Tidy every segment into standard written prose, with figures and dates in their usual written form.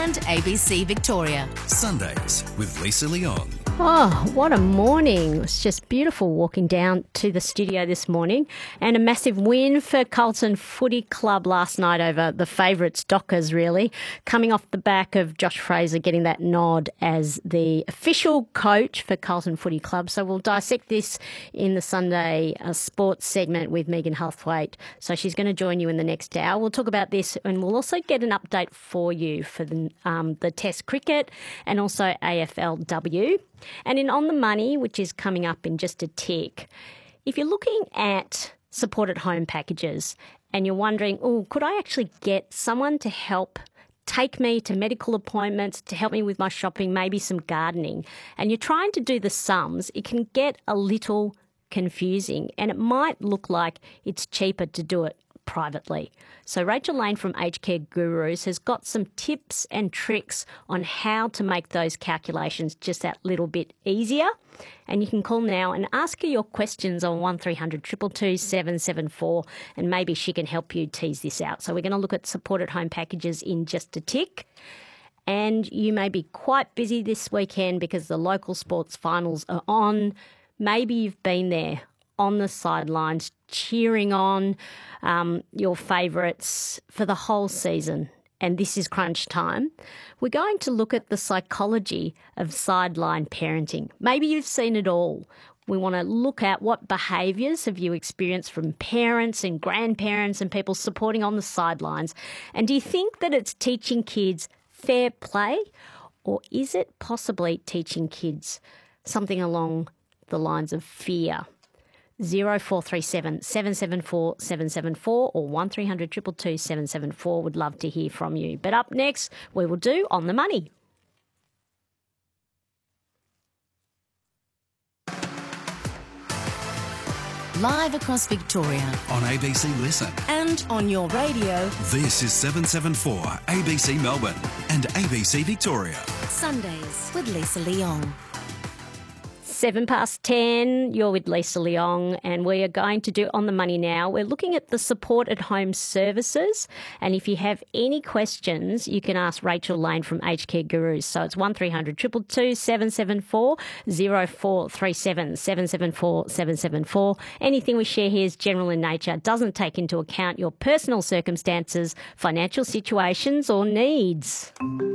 and ABC Victoria. Sundays with Lisa Leong. Oh, what a morning. It was just beautiful walking down to the studio this morning. And a massive win for Carlton Footy Club last night over the favourites, Dockers, really, coming off the back of Josh Fraser getting that nod as the official coach for Carlton Footy Club. So we'll dissect this in the Sunday sports segment with Megan Huthwaite. So she's going to join you in the next hour. We'll talk about this and we'll also get an update for you for the Test cricket and also AFLW. And in On the Money, which is coming up in just a tick, if you're looking at support at home packages and you're wondering, could I actually get someone to help take me to medical appointments, to help me with my shopping, maybe some gardening, and you're trying to do the sums, it can get a little confusing and it might look like it's cheaper to do it privately. So Rachel Lane from Aged Care Gurus has got some tips and tricks on how to make those calculations just that little bit easier. And you can call now and ask her your questions on 1300 222 774 and maybe she can help you tease this out. So we're going to look at support at home packages in just a tick. And you may be quite busy this weekend because the local sports finals are on. Maybe you've been there on the sidelines cheering on your favourites for the whole season, and this is crunch time. We're going to look at the psychology of sideline parenting. Maybe you've seen it all. We want to look at what behaviours have you experienced from parents and grandparents and people supporting on the sidelines. And do you think that it's teaching kids fair play, or is it possibly teaching kids something along the lines of fear? 0437 774 774 or 1300 222 774. Would love to hear from you. But up next, we will do On the Money. Live across Victoria On ABC Listen. and on your radio, This is 774 ABC Melbourne and ABC Victoria. Sundays with Lisa Leong. 10:07, you're with Lisa Leong, and we are going to do On the Money now. We're looking at the support at home services, and if you have any questions, you can ask Rachel Lane from Aged Care Gurus. So it's 1300 222 774 0437 774 774. Anything we share here is general in nature, doesn't take into account your personal circumstances, financial situations or needs.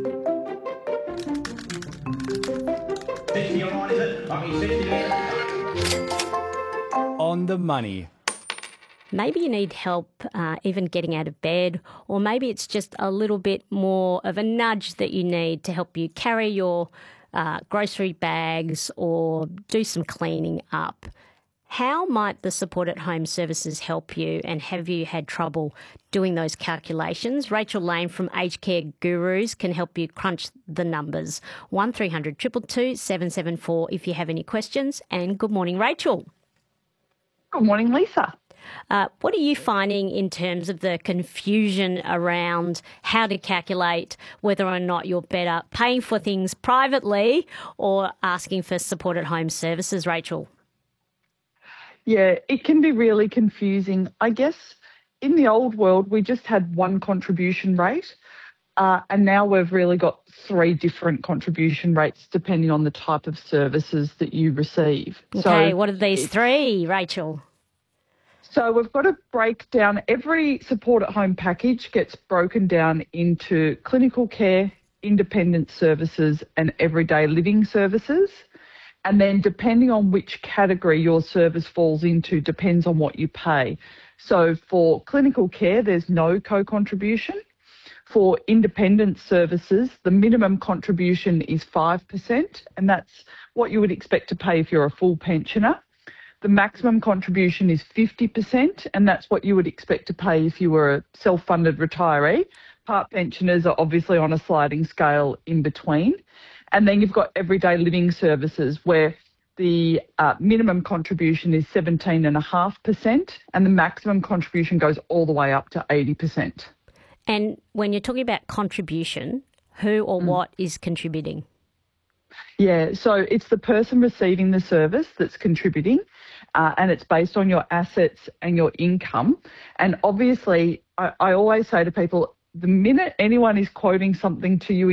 On the Money. Maybe you need help even getting out of bed, or maybe it's just a little bit more of a nudge that you need to help you carry your grocery bags or do some cleaning up. How might the support at home services help you, and have you had trouble doing those calculations? Rachel Lane from Aged Care Gurus can help you crunch the numbers. 1300 222 774 if you have any questions. And good morning, Rachel. Good morning, Lisa. What are you finding in terms of the confusion around how to calculate whether or not you're better paying for things privately or asking for support at home services, Rachel? Yeah, it can be really confusing. I guess in the old world, we just had one contribution rate, and now we've really got three different contribution rates depending on the type of services that you receive. Okay, So what are these three, Rachel? So we've got to break down, every support at home package gets broken down into clinical care, independent services and everyday living services. And then depending on which category your service falls into depends on what you pay. So for clinical care, there's no co-contribution. For independent services, the minimum contribution is 5%, and that's what you would expect to pay if you're a full pensioner. The maximum contribution is 50%, and that's what you would expect to pay if you were a self-funded retiree. Part pensioners are obviously on a sliding scale in between. And then you've got everyday living services where the minimum contribution is 17.5% and the maximum contribution goes all the way up to 80%. And when you're talking about contribution, who or what is contributing? Yeah, so it's the person receiving the service that's contributing, and it's based on your assets and your income. And obviously, I always say to people, the minute anyone is quoting something to you